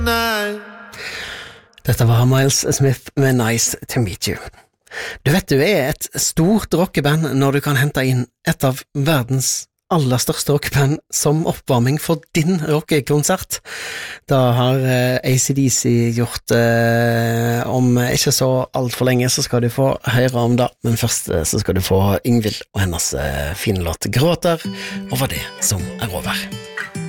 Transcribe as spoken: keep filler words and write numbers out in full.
Dette var Miles Smith med Nice to Meet You. Du vet du er et stort rockeband når du kan hente inn et av verdens aller største rockeband som oppvarming for din rockekonsert. Da har eh, A C D C gjort eh, om ikke så alt for lenge, så skal du få høre om det. Men først eh, så skal du få Ingvild og hennes eh, fine låt Gråter over det som er over.